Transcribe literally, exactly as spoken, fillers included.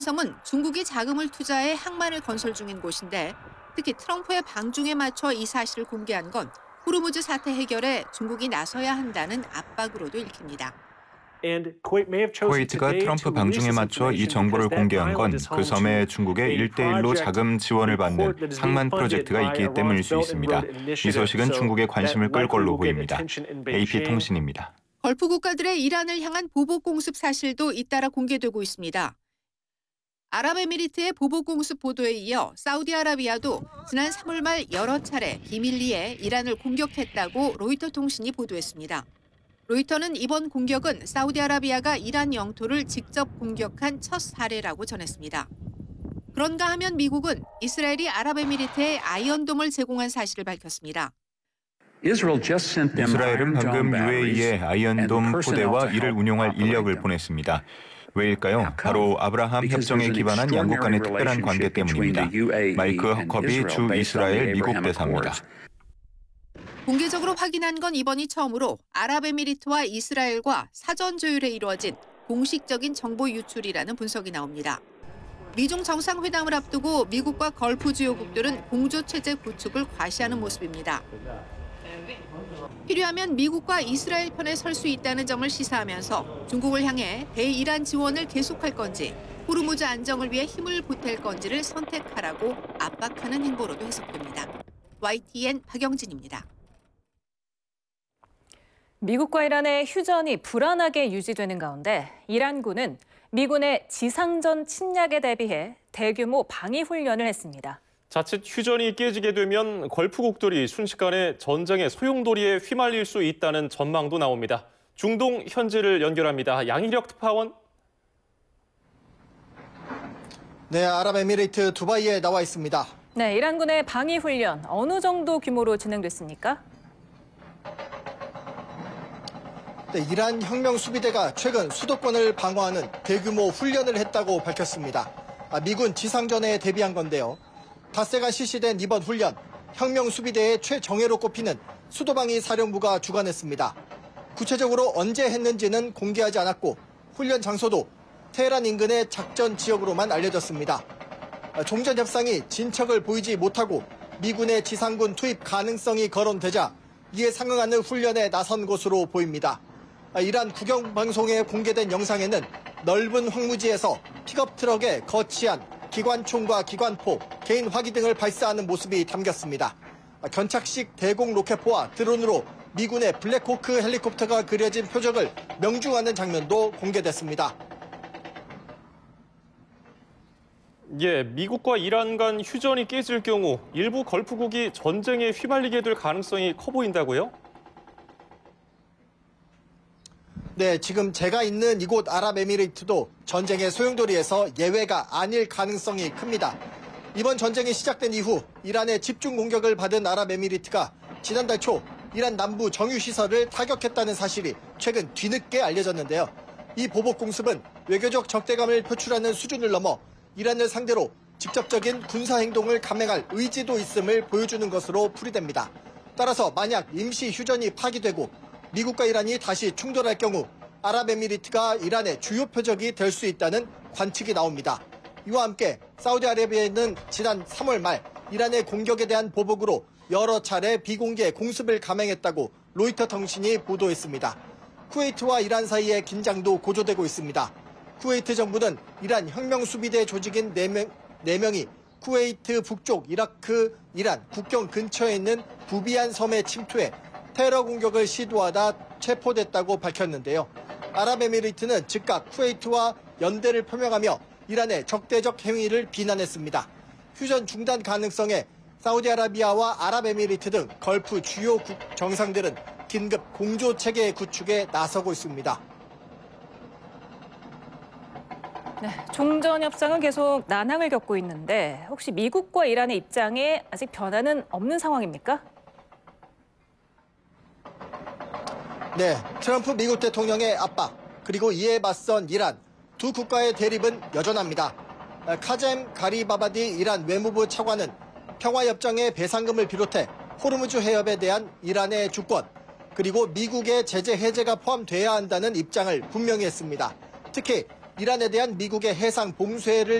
섬은 중국이 자금을 투자해 항만을 건설 중인 곳인데 특히 트럼프의 방중에 맞춰 이 사실을 공개한 건 호르무즈 사태 해결에 중국이 나서야 한다는 압박으로도 읽힙니다. 쿠웨이트가 트럼프 방중에 맞춰 이 정보를 공개한 건 그 섬에 중국의 일대일로 자금 지원을 받는 상만 프로젝트가 있기 때문일 수 있습니다. 이 소식은 중국의 관심을 끌 걸로 보입니다. 에이피통신입니다. 걸프 국가들의 이란을 향한 보복 공습 사실도 잇따라 공개되고 있습니다. 아랍에미리트의 보복 공습 보도에 이어 사우디아라비아도 지난 삼월 말 여러 차례 비밀리에 이란을 공격했다고 로이터 통신이 보도했습니다. 로이터는 이번 공격은 사우디아라비아가 이란 영토를 직접 공격한 첫 사례라고 전했습니다. 그런가 하면 미국은 이스라엘이 아랍에미리트에 아이언돔을 제공한 사실을 밝혔습니다. 이스라엘은 방금 유에이에 아이언돔 포대와 이를 운용할 인력을 보냈습니다. 왜일까요? 바로 아브라함 협정에 기반한 양국 간의 특별한 관계 때문입니다. 마이크 허커비 주 이스라엘 미국 대사입니다. 공개적으로 확인한 건 이번이 처음으로 아랍에미리트와 이스라엘과 사전 조율에 이루어진 공식적인 정보 유출이라는 분석이 나옵니다. 미중 정상회담을 앞두고 미국과 걸프 주요국들은 공조체제 구축을 과시하는 모습입니다. 필요하면 미국과 이스라엘 편에 설 수 있다는 점을 시사하면서 중국을 향해 대이란 지원을 계속할 건지 호르무즈 안정을 위해 힘을 보탤 건지를 선택하라고 압박하는 행보로도 해석됩니다. 와이티엔 박영진입니다. 미국과 이란의 휴전이 불안하게 유지되는 가운데 이란군은 미군의 지상전 침략에 대비해 대규모 방위 훈련을 했습니다. 자칫 휴전이 깨지게 되면 걸프국들이 순식간에 전쟁의 소용돌이에 휘말릴 수 있다는 전망도 나옵니다. 중동 현지를 연결합니다. 양희력 특파원. 네, 아랍에미리트 두바이에 나와 있습니다. 네, 이란군의 방위 훈련 어느 정도 규모로 진행됐습니까? 네, 이란 혁명수비대가 최근 수도권을 방어하는 대규모 훈련을 했다고 밝혔습니다. 아, 미군 지상전에 대비한 건데요. 닷새간 실시된 이번 훈련, 혁명수비대의 최정예로 꼽히는 수도방위 사령부가 주관했습니다. 구체적으로 언제 했는지는 공개하지 않았고 훈련 장소도 테헤란 인근의 작전 지역으로만 알려졌습니다. 종전 협상이 진척을 보이지 못하고 미군의 지상군 투입 가능성이 거론되자 이에 상응하는 훈련에 나선 것으로 보입니다. 이란 국영방송에 공개된 영상에는 넓은 황무지에서 픽업 트럭에 거치한 기관총과 기관포, 개인 화기 등을 발사하는 모습이 담겼습니다. 견착식 대공 로켓포와 드론으로 미군의 블랙호크 헬리콥터가 그려진 표적을 명중하는 장면도 공개됐습니다. 예, 미국과 이란 간 휴전이 깨질 경우 일부 걸프국이 전쟁에 휘말리게 될 가능성이 커 보인다고요? 네, 지금 제가 있는 이곳 아랍에미리트도 전쟁의 소용돌이에서 예외가 아닐 가능성이 큽니다. 이번 전쟁이 시작된 이후 이란의 집중 공격을 받은 아랍에미리트가 지난달 초 이란 남부 정유시설을 타격했다는 사실이 최근 뒤늦게 알려졌는데요. 이 보복 공습은 외교적 적대감을 표출하는 수준을 넘어 이란을 상대로 직접적인 군사행동을 감행할 의지도 있음을 보여주는 것으로 풀이됩니다. 따라서 만약 임시 휴전이 파기되고 미국과 이란이 다시 충돌할 경우 아랍에미리트가 이란의 주요 표적이 될 수 있다는 관측이 나옵니다. 이와 함께 사우디아라비아는 지난 삼월 말 이란의 공격에 대한 보복으로 여러 차례 비공개 공습을 감행했다고 로이터 통신이 보도했습니다. 쿠웨이트와 이란 사이의 긴장도 고조되고 있습니다. 쿠웨이트 정부는 이란 혁명수비대 조직인 네 명, 네 명이 쿠웨이트 북쪽 이라크, 이란 국경 근처에 있는 부비안 섬에 침투해 테러 공격을 시도하다 체포됐다고 밝혔는데요. 아랍에미리트는 즉각 쿠웨이트와 연대를 표명하며 이란의 적대적 행위를 비난했습니다. 휴전 중단 가능성에 사우디아라비아와 아랍에미리트 등 걸프 주요 정상들은 긴급 공조체계 구축에 나서고 있습니다. 네, 종전 협상은 계속 난항을 겪고 있는데 혹시 미국과 이란의 입장에 아직 변화는 없는 상황입니까? 네, 트럼프 미국 대통령의 압박, 그리고 이에 맞선 이란, 두 국가의 대립은 여전합니다. 카젬 가리바바디 이란 외무부 차관은 평화협정의 배상금을 비롯해 호르무즈 해협에 대한 이란의 주권, 그리고 미국의 제재 해제가 포함돼야 한다는 입장을 분명히 했습니다. 특히 이란에 대한 미국의 해상 봉쇄를